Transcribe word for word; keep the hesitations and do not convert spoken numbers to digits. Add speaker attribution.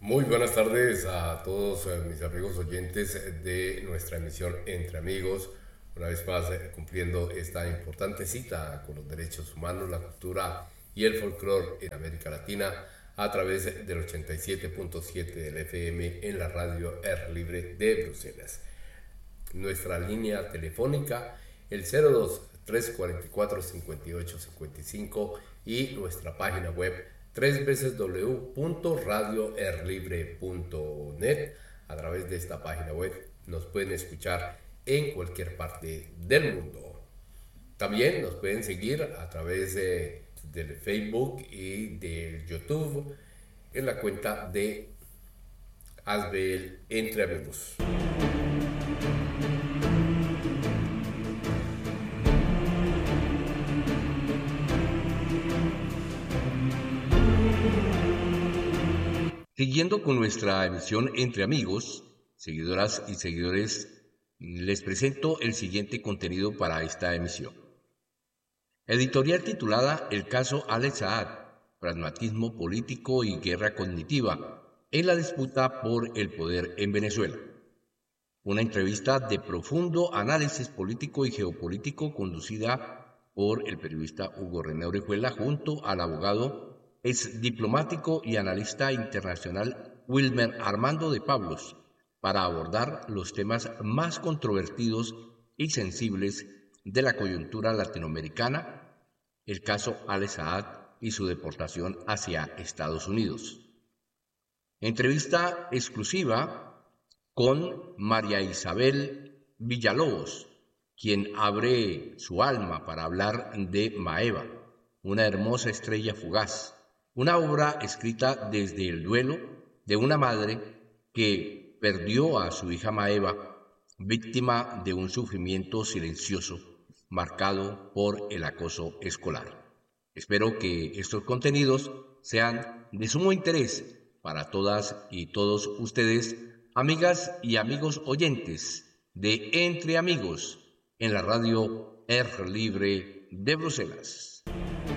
Speaker 1: Muy buenas tardes a todos eh, mis amigos oyentes de nuestra emisión Entre Amigos, una vez más eh, cumpliendo esta importante cita con los derechos humanos, la cultura y el folclore en América Latina a través del ochenta y siete punto siete del F M en la radio R Libre de Bruselas. Nuestra línea telefónica el cero dos, tres cuatro cuatro, cinco ocho cinco cinco y nuestra página web tres veces w punto radio r libre punto net. A través de esta página web nos pueden escuchar en cualquier parte del mundo. También nos pueden seguir a través de, del Facebook y del YouTube en la cuenta de Asbel Entre Amigos. Siguiendo con nuestra emisión Entre Amigos, seguidoras y seguidores, les presento el siguiente contenido para esta emisión. Editorial titulada El caso Alex Saad, pragmatismo político y guerra cognitiva en la disputa por el poder en Venezuela. Una entrevista de profundo análisis político y geopolítico conducida por el periodista Hugo René Orejuela junto al abogado ex diplomático y analista internacional Wilmer Armando de Pablos para abordar los temas más controvertidos y sensibles de la coyuntura latinoamericana, el caso Alex Saad y su deportación hacia Estados Unidos. Entrevista exclusiva con María Isabel Villalobos, quien abre su alma para hablar de Maeva, una hermosa estrella fugaz, una obra escrita desde el duelo de una madre que perdió a su hija Maeva, víctima de un sufrimiento silencioso marcado por el acoso escolar. Espero que estos contenidos sean de sumo interés para todas y todos ustedes, amigas y amigos oyentes de Entre Amigos en la radio R Libre de Bruselas.